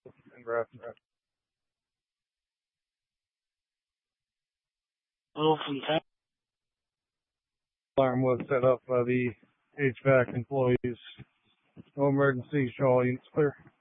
and rest. Wilson Town. Alarm was set up by the HVAC employees. No emergency. Show all units clear.